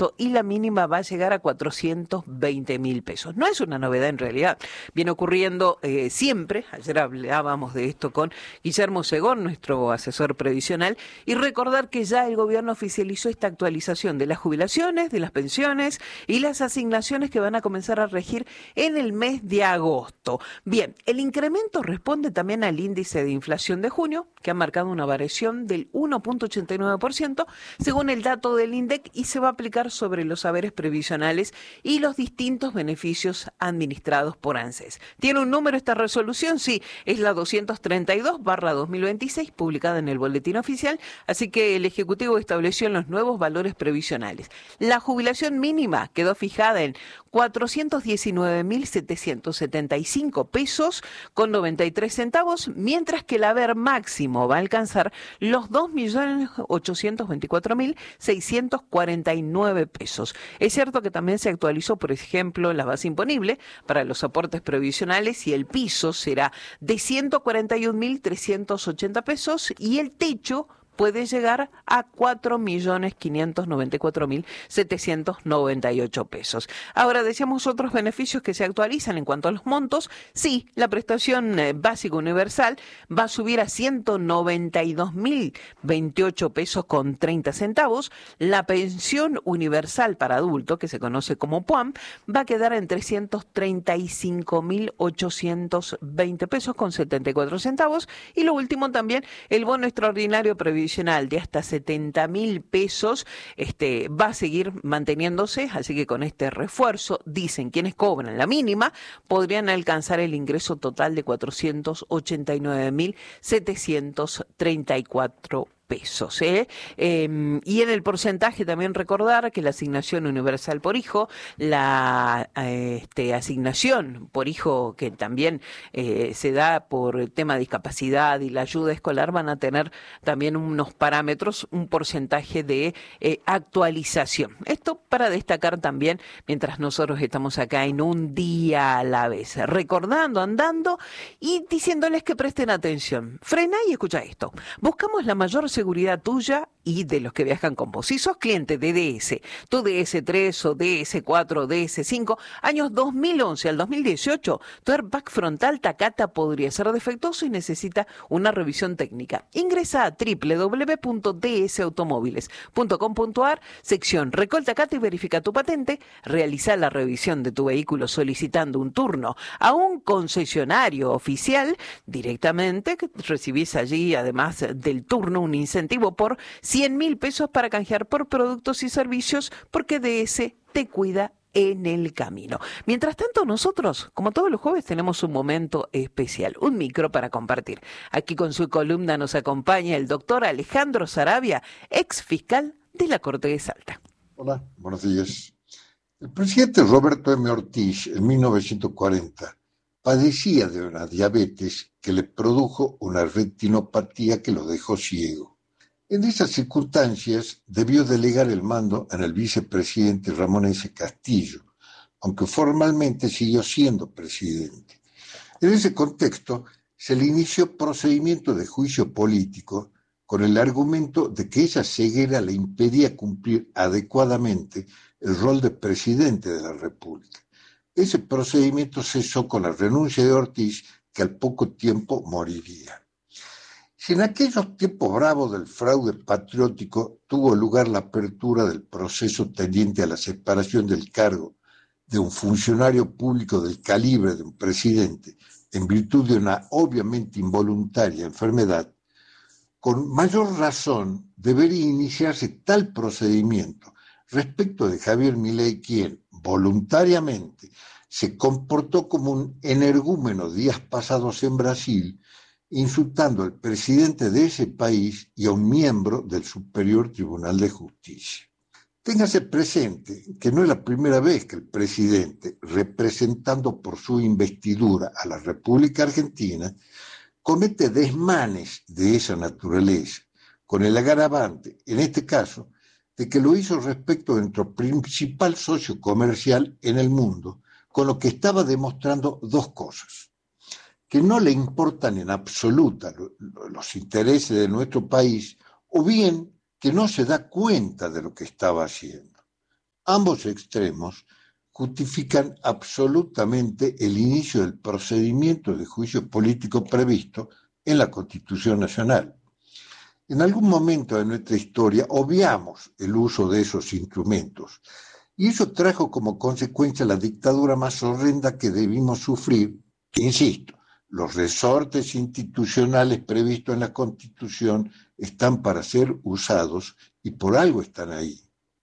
agosto y la mínima va a llegar a 420.000 pesos. No es una novedad en realidad, viene ocurriendo siempre. Ayer hablábamos de esto con Guillermo Segón, nuestro asesor previsional, y recordar que ya el gobierno oficializó esta actualización de las jubilaciones, de las pensiones y las asignaciones que van a comenzar a regir en el mes de agosto. Bien, el incremento responde también al índice de inflación de junio, que ha marcado una variación del 1.89%, según el dato del INDEC, y se va a aplicar sobre los haberes previsionales y los distintos beneficios administrados por ANSES. ¿Tiene un número esta resolución? Sí, es la 232/2026, publicada en el Boletín Oficial, así que el Ejecutivo estableció los nuevos valores previsionales. La jubilación mínima quedó fijada en 419.775 pesos con 93 centavos, mientras que el haber máximo va a alcanzar los 2.824.649 pesos. Es cierto que también se actualizó, por ejemplo, la base imponible para los aportes previsionales, y el piso será de 141.380 pesos y el techo puede llegar a 4.594.798 pesos. Ahora, decíamos otros beneficios que se actualizan en cuanto a los montos. Sí, la prestación básica universal va a subir a 192.028 pesos con 30 centavos. La pensión universal para adulto, que se conoce como PUAM, va a quedar en 335.820 pesos con 74 centavos. Y lo último también, el bono extraordinario previsional de hasta 70.000 pesos va a seguir manteniéndose, así que con este refuerzo, dicen quienes cobran la mínima, podrían alcanzar el ingreso total de 489.734 pesos. Y en el porcentaje también recordar que la asignación universal por hijo, la asignación por hijo que también se da por tema de discapacidad, y la ayuda escolar, van a tener también unos parámetros, un porcentaje de actualización. Esto para destacar también, mientras nosotros estamos acá en un día a la vez, recordando, andando y diciéndoles que presten atención. Frena y escucha esto. Buscamos la mayor seguridad tuya y de los que viajan con vos. Si sos cliente de DS, tu DS3 o DS4 o DS5, años 2011 al 2018, tu airbag frontal Takata podría ser defectuoso y necesita una revisión técnica. Ingresa a www.dsautomóviles.com.ar, sección Recol Takata, y verifica tu patente. Realiza la revisión de tu vehículo solicitando un turno a un concesionario oficial directamente, que recibís allí, además del turno, un incentivo por 100.000 pesos para canjear por productos y servicios, porque DS te cuida en el camino. Mientras tanto, nosotros, como todos los jueves, tenemos un momento especial, un micro para compartir. Aquí con su columna nos acompaña el doctor Alejandro Saravia, ex fiscal de la Corte de Salta. Hola, buenos días. El presidente Roberto M. Ortiz, en 1940, padecía de una diabetes que le produjo una retinopatía que lo dejó ciego. En esas circunstancias debió delegar el mando en el vicepresidente Ramón S. Castillo, aunque formalmente siguió siendo presidente. En ese contexto se le inició procedimiento de juicio político con el argumento de que esa ceguera le impedía cumplir adecuadamente el rol de presidente de la República. Ese procedimiento cesó con la renuncia de Ortiz, que al poco tiempo moriría. Si en aquellos tiempos bravos del fraude patriótico tuvo lugar la apertura del proceso tendiente a la separación del cargo de un funcionario público del calibre de un presidente en virtud de una obviamente involuntaria enfermedad, con mayor razón debería iniciarse tal procedimiento respecto de Javier Milei, quien voluntariamente se comportó como un energúmeno días pasados en Brasil, insultando al presidente de ese país y a un miembro del Superior Tribunal de Justicia. Téngase presente que no es la primera vez que el presidente, representando por su investidura a la República Argentina, comete desmanes de esa naturaleza, con el agravante, en este caso, de que lo hizo respecto de nuestro principal socio comercial en el mundo, con lo que estaba demostrando dos cosas: que no le importan en absoluta los intereses de nuestro país, o bien que no se da cuenta de lo que estaba haciendo. Ambos extremos justifican absolutamente el inicio del procedimiento de juicio político previsto en la Constitución Nacional. En algún momento de nuestra historia obviamos el uso de esos instrumentos y eso trajo como consecuencia la dictadura más horrenda que debimos sufrir. Insisto, los resortes institucionales previstos en la Constitución están para ser usados y por algo están ahí.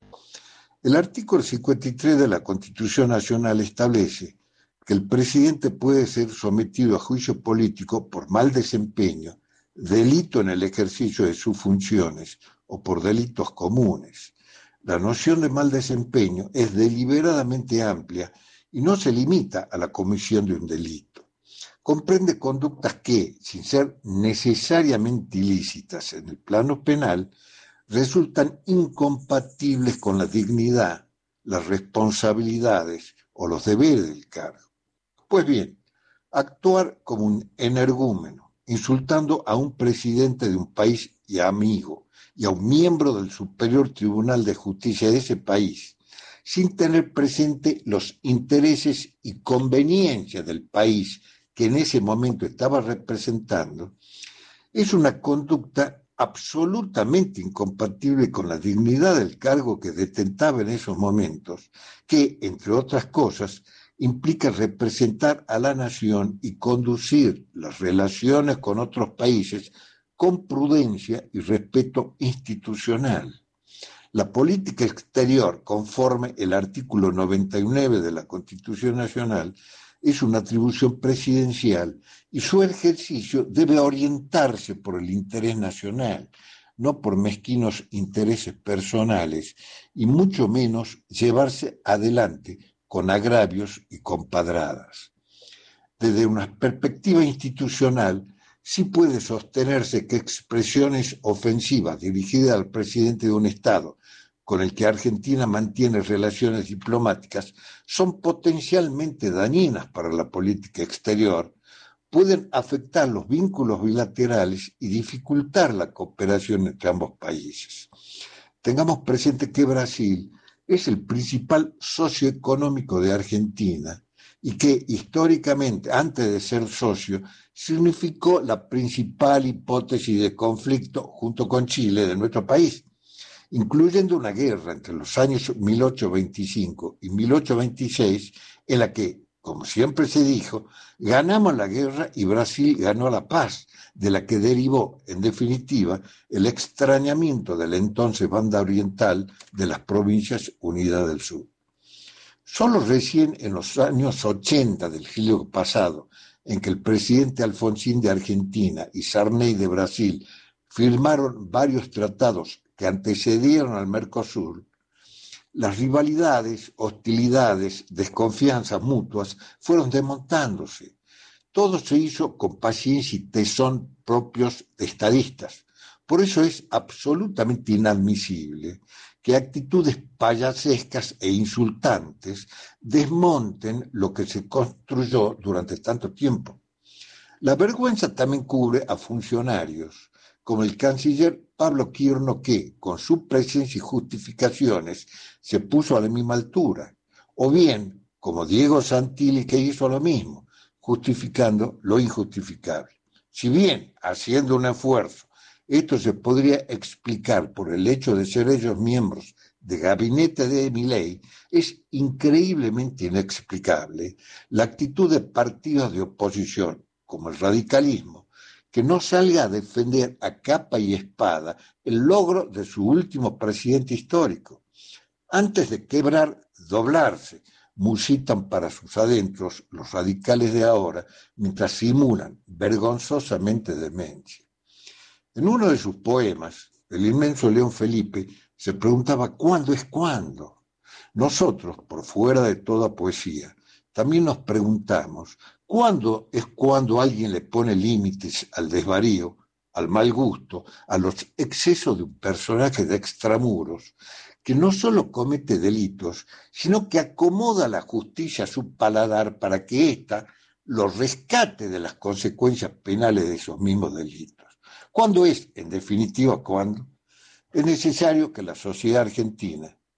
El artículo 53 de la Constitución Nacional establece que el presidente puede ser sometido a juicio político por mal desempeño, delito en el ejercicio de sus funciones o por delitos comunes. La noción de mal desempeño es deliberadamente amplia y no se limita a la comisión de un delito. Comprende conductas que, sin ser necesariamente ilícitas en el plano penal, resultan incompatibles con la dignidad, las responsabilidades o los deberes del cargo. Pues bien, actuar como un energúmeno, insultando a un presidente de un país y amigo y a un miembro del Superior Tribunal de Justicia de ese país, sin tener presente los intereses y conveniencias del país que en ese momento estaba representando, es una conducta absolutamente incompatible con la dignidad del cargo que detentaba en esos momentos, que, entre otras cosas, implica representar a la nación y conducir las relaciones con otros países con prudencia y respeto institucional. La política exterior, conforme el artículo 99 de la Constitución Nacional, es una atribución presidencial y su ejercicio debe orientarse por el interés nacional, no por mezquinos intereses personales, y mucho menos llevarse adelante con agravios y compadradas. Desde una perspectiva institucional, sí puede sostenerse que expresiones ofensivas dirigidas al presidente de un Estado con el que Argentina mantiene relaciones diplomáticas son potencialmente dañinas para la política exterior, pueden afectar los vínculos bilaterales y dificultar la cooperación entre ambos países. Tengamos presente que Brasil es el principal socio económico de Argentina y que históricamente, antes de ser socio, significó la principal hipótesis de conflicto junto con Chile de nuestro país, incluyendo una guerra entre los años 1825 y 1826, en la que, como siempre se dijo, ganamos la guerra y Brasil ganó la paz, de la que derivó, en definitiva, el extrañamiento de la entonces banda oriental de las Provincias Unidas del Sur. Solo recién en los años 80 del siglo pasado, en que el presidente Alfonsín de Argentina y Sarney de Brasil firmaron varios tratados que antecedieron al Mercosur, las rivalidades, hostilidades, desconfianzas mutuas fueron desmontándose. Todo se hizo con paciencia y tesón propios de estadistas. Por eso es absolutamente inadmisible que actitudes payasescas e insultantes desmonten lo que se construyó durante tanto tiempo. La vergüenza también cubre a funcionarios, como el canciller Pablo Quirno, que, con su presencia y justificaciones, se puso a la misma altura, o bien, como Diego Santilli, que hizo lo mismo, justificando lo injustificable. Si bien, haciendo un esfuerzo, esto se podría explicar por el hecho de ser ellos miembros de gabinete de Milei, es increíblemente inexplicable la actitud de partidos de oposición, como el radicalismo, que no salga a defender a capa y espada el logro de su último presidente histórico. Antes de quebrar, doblarse, musitan para sus adentros los radicales de ahora, mientras simulan vergonzosamente demencia. En uno de sus poemas, el inmenso León Felipe se preguntaba ¿cuándo es cuándo? Nosotros, por fuera de toda poesía, también nos preguntamos ¿cuándo es cuando alguien le pone límites al desvarío, al mal gusto, a los excesos de un personaje de extramuros que no solo comete delitos, sino que acomoda la justicia a su paladar para que ésta lo rescate de las consecuencias penales de esos mismos delitos? ¿Cuándo es, en definitiva, cuándo? Es necesario que la sociedad argentina,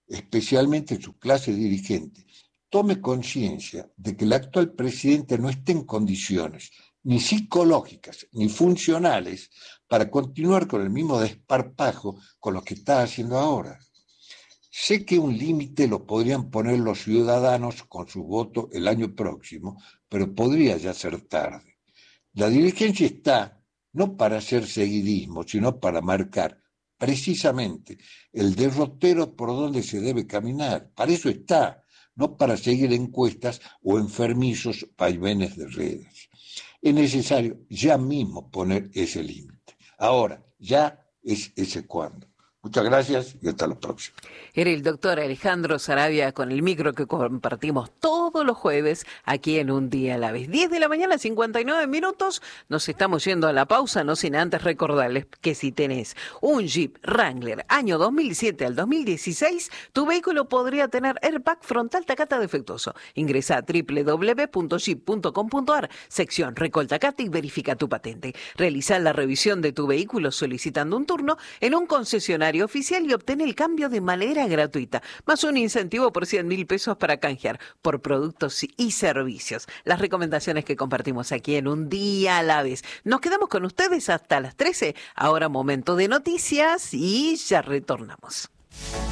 especialmente su clase dirigente, tome conciencia de que el actual presidente no está en condiciones ni psicológicas ni funcionales para continuar con el mismo desparpajo con lo que está haciendo ahora. Sé que un límite lo podrían poner los ciudadanos con su voto el año próximo, pero podría ya ser tarde. La dirigencia está no para hacer seguidismo, sino para marcar precisamente el derrotero por donde se debe caminar. Para eso está, no para seguir encuestas o enfermizos vaivenes de redes. Es necesario ya mismo poner ese límite. Ahora, ya es ese cuándo. Muchas gracias y hasta la próxima. Era el doctor Alejandro Saravia con el micro que compartimos todos los jueves aquí en Un Día a la Vez. 10 de la mañana, 59 minutos. Nos estamos yendo a la pausa, no sin antes recordarles que si tenés un Jeep Wrangler año 2007 al 2016, tu vehículo podría tener airbag frontal Takata defectuoso. Ingresa a www.jeep.com.ar, sección Recol Takata y verifica tu patente. Realiza la revisión de tu vehículo solicitando un turno en un concesionario oficial y obtén el cambio de manera gratuita, más un incentivo por 100.000 pesos para canjear por productos y servicios. Las recomendaciones que compartimos aquí en Un Día a la Vez. Nos quedamos con ustedes hasta las 13. Ahora momento de noticias y ya retornamos.